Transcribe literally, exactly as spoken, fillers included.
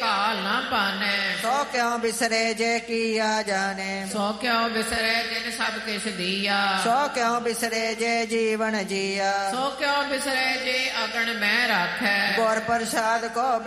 ਕਾਲ ਨਾ ਪਾਨੈ। ਸੋ ਕਿਉ ਬਿਸਰੇ ਜੇ ਕੀਆ ਜਾਣੇ। ਸੋ ਕਿਉ ਬਿਸਰੇ ਜਿਨ ਸਭ ਕਿਛ ਦੀਆ। ਸੋ ਕਿਉ ਬਿਸਰੇ ਜੇ ਜੀਵਨ ਜੀਆ। ਸੋ ਕਿਉ ਬਿਸਰੇ ਜੇ ਅਗਣ ਮੈਂ ਰਾਖੈ। ਗੁਰ ਪ੍ਰਸਾਦ ਕੋ